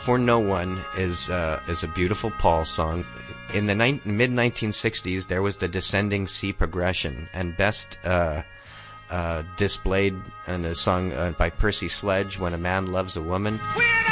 For No One is a beautiful Paul song. In the mid-1960s, there was the Descending C progression, and best displayed in a song by Percy Sledge, When a Man Loves a Woman.